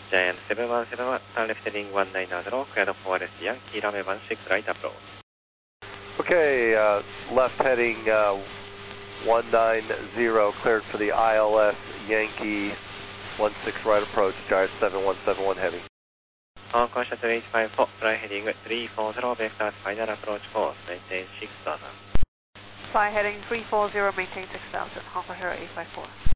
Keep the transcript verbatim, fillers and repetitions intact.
Giant seven one seven one, turn left heading one nine zero, cleared for West Yankee, runway one six right approach. Okay, uh, left heading uh, one nine zero, cleared for the I L S Yankee one six right approach, Giant seven one seven one heavy. On conscious three five four, fly heading three four zero, vector final approach course, maintain six thousand. Fly heading three four zero, maintain six thousand, Hong Kong Zero eight five four.